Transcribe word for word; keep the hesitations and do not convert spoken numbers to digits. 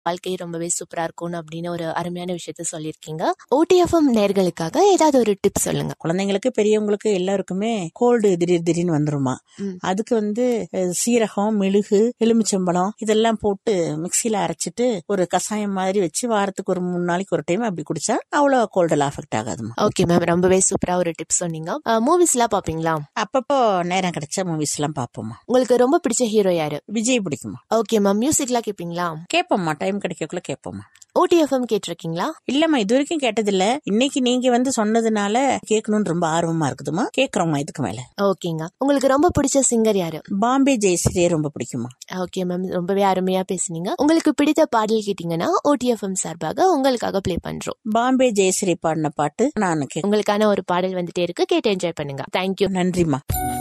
வாழ்க்கை ரொம்பவே சூப்பரா இருக்கும் அப்படின்னு ஒரு அருமையான விஷயத்த சொல்லியிருக்கீங்க. ஓடிஎஃப்எம் நேயர்களுக்காக ஏதாவது ஒரு டிப் சொல்லுங்க. குழந்தைங்களுக்கு பெரியவங்களுக்கு எல்லாருக்குமே கோல்டு திடீர் திடீர்னு வந்துருமா. அதுக்கு வந்து சீரகம், மெழுகு, எலுமிச்சம்பழம் இதெல்லாம் போட்டு மிக்சியில அரைச்சிட்டு ஒரு கஷாயம் மாதிரி வச்சு வாரத்துக்கு ஒரு மூணு நாளைக்கு ஒரு டைம் அப்படி குடிச்சா அவ்வளவு கோல்டெல்லாம் அஃபெக்ட் ஆகாதுமா. ஓகே மேம், ரொம்பவே சூப்பரா ஒரு டிப் சொன்னீங்க. மூவிஸ் எல்லாம் பாப்பீங்களா? அப்பப்போ நேரம் கிடைச்சா மூவிஸ் எல்லாம் பாப்போமா. உங்களுக்கு ரொம்ப பிடிச்ச ஹீரோ யாரு? விஜய் பிடிக்குமா. ஓகே மேம், மியூசிக் எல்லாம் கேப்பீங்களா? கேப்போம்மா, டைம் கிடைக்கக்குள்ள கேப்போமா. ஓடிஎஃப்எம் கேட்டிருக்கீங்களா? இல்லம்மா, இது வரைக்கும் கேட்டதில்ல. இன்னைக்கு நீங்க வந்து சொன்னதுனால கேட்கணும்னு ரொம்ப ஆர்வமா இருக்குதுமா. கேக்குறோமா இதுக்கு மேல. ஓகேங்க. உங்களுக்கு ரொம்ப பிடிச்ச சிங்கர் யாரு? பாம்பே ஜெயஸ்ரீ ரொம்ப பிடிக்குமா. ஓகே மேம், ரொம்பவே அருமையா பேசுனீங்க. உங்களுக்கு பிடித்த பாடல் கேட்டீங்கன்னா ஓடிஎஃப்எம் சார்பாக உங்களுக்காக பிளே பண்றோம். பாம்பே ஜெயஸ்ரீ பாடின பாட்டு நான் உங்களுக்கான ஒரு பாடல் வந்துட்டே இருக்கு, கேட்டு என்ஜாய் பண்ணுங்க. தேங்க்யூ. நன்றிமா.